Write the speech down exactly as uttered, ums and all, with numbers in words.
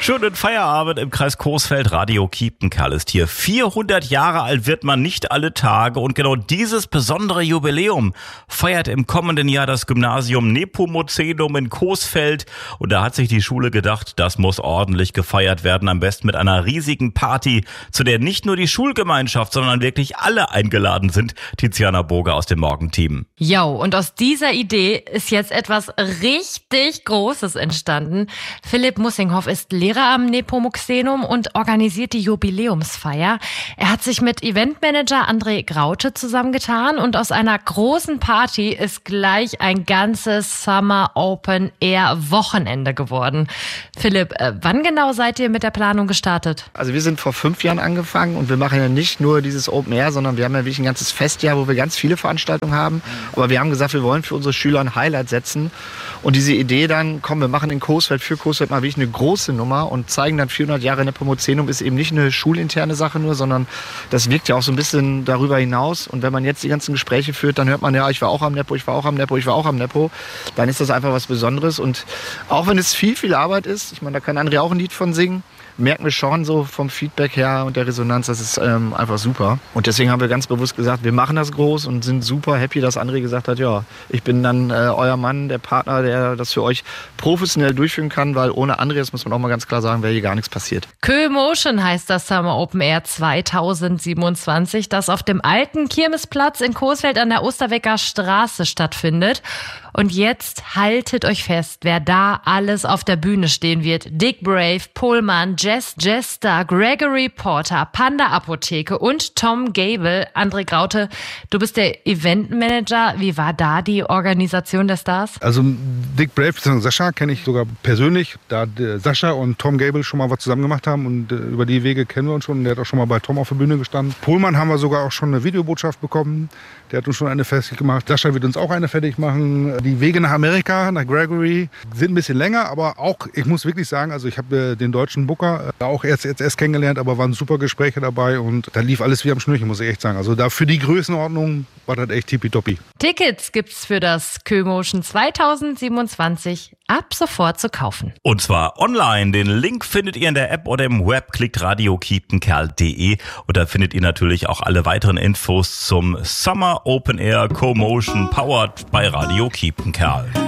Schönen Feierabend im Kreis Coesfeld. Radio Kiepenkerl ist hier. vierhundert Jahre alt wird man nicht alle Tage und genau dieses besondere Jubiläum feiert im kommenden Jahr das Gymnasium Nepomucenum in Coesfeld. Und da hat sich die Schule gedacht, das muss ordentlich gefeiert werden, am besten mit einer riesigen Party, zu der nicht nur die Schulgemeinschaft, sondern wirklich alle eingeladen sind. Tiziana Burger aus dem Morgenteam. Jo, und aus dieser Idee ist jetzt etwas richtig Großes entstanden. Philipp Mussinghoff ist Lehrer am Nepomucenum und organisiert die Jubiläumsfeier. Er hat sich mit Eventmanager André Graute zusammengetan und aus einer großen Party ist gleich ein ganzes Summer Open Air Wochenende geworden. Philipp, äh, wann genau seid ihr mit der Planung gestartet? Also wir sind vor fünf Jahren angefangen und wir machen ja nicht nur dieses Open Air, sondern wir haben ja wirklich ein ganzes Festjahr, wo wir ganz viele Veranstaltungen haben. Aber wir haben gesagt, wir wollen für unsere Schüler ein Highlight setzen. Und diese Idee dann, komm, wir machen in Coesfeld für Coesfeld mal wirklich eine große Nummer und zeigen dann vierhundert Jahre Nepomucenum ist eben nicht eine schulinterne Sache nur, sondern das wirkt ja auch so ein bisschen darüber hinaus. Und wenn man jetzt die ganzen Gespräche führt, dann hört man, ja, ich war auch am Nepo, ich war auch am Nepo, ich war auch am Nepo. Dann ist das einfach was Besonderes. Und auch wenn es viel, viel Arbeit ist, ich meine, da kann André auch ein Lied von singen, merken wir schon so vom Feedback her und der Resonanz, das ist ähm, einfach super. Und deswegen haben wir ganz bewusst gesagt, wir machen das groß und sind super happy, dass André gesagt hat, ja, ich bin dann äh, euer Mann, der Partner, der das für euch professionell durchführen kann, weil ohne André, das muss man auch mal ganz klar sagen, wäre hier gar nichts passiert. Coemotion heißt das Summer Open Air zweitausendsiebenundzwanzig, das auf dem alten Kirmesplatz in Coesfeld an der Osterwecker Straße stattfindet. Und jetzt haltet euch fest, wer da alles auf der Bühne stehen wird. Dick Brave, Pullman, Jess Jester, Gregory Porter, Panda Apotheke und Tom Gable. André Graute, du bist der Eventmanager. Wie war da die Organisation der Stars? Also Dick Brave bzw. Sascha kenne ich sogar persönlich, da Sascha und Tom Gable schon mal was zusammen gemacht haben und über die Wege kennen wir uns schon. Der hat auch schon mal bei Tom auf der Bühne gestanden. Pullman haben wir sogar auch schon eine Videobotschaft bekommen. Der hat uns schon eine fertig gemacht. Sascha wird uns auch eine fertig machen. Die Wege nach Amerika, nach Gregory, sind ein bisschen länger, aber auch, ich muss wirklich sagen, also ich habe äh, den deutschen Booker äh, auch erst, jetzt erst kennengelernt, aber waren super Gespräche dabei und da lief alles wie am Schnürchen, muss ich echt sagen. Also da für die Größenordnung war das echt tippitoppi. Tickets gibt's für das Coemotion zweitausendsiebenundzwanzig ab sofort zu kaufen. Und zwar online. Den Link findet ihr in der App oder im Web. Klickt radio kiepenkerl punkt de und da findet ihr natürlich auch alle weiteren Infos zum Summer Open Air Coemotion powered bei Radio Kiepenkerl.